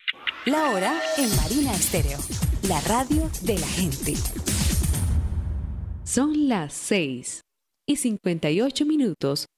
La hora en Marina Estéreo, la radio de la gente. Son las 6:58